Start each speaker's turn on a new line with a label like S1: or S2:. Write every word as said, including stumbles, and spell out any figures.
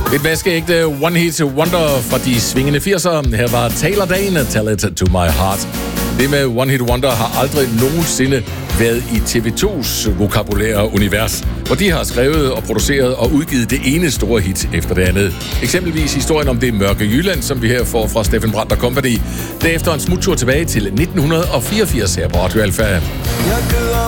S1: Et vaskeægte one-hit wonder fra de svingende firser. Her var Taylor Dane, Tell It To My Heart. Det med one-hit wonder har aldrig nogensinde været i T V to's vokabulære univers, hvor de har skrevet og produceret og udgivet det ene store hit efter det andet. Eksempelvis historien om det mørke Jylland, som vi her får fra Steffen Brandt og Company. Derefter en smuttur tilbage til nitten fireogfirs her på Radio Alpha.